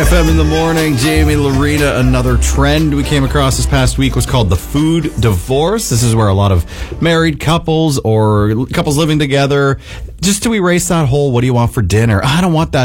FM in the morning. Jamie Lorena. Another trend we came across this past week was called the food divorce. This is where a lot of married couples or couples living together, just to erase that whole, what do you want for dinner? I don't want that